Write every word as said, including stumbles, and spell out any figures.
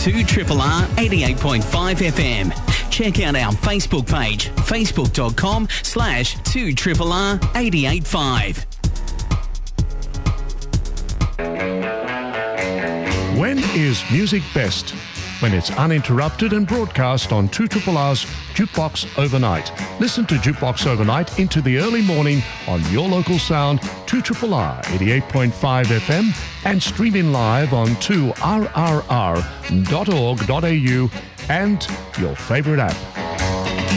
two R R R eighty-eight point five F M. Check out our Facebook page, facebook.com slash 2RRR 885. When is music best? When it's uninterrupted and broadcast on two R R R's Jukebox Overnight. Listen to Jukebox Overnight into the early morning on your local sound, two R R R eighty-eight point five F M, and streaming live on two R R R dot org dot A U and your favourite app.